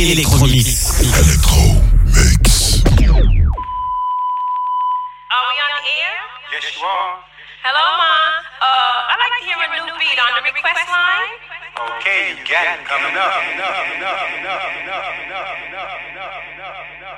Electromix. Electromix. Are we on the air? Yes, you are. Hello, Ma. I'd like to hear a new beat on the request line. Okay, you got it. Coming up.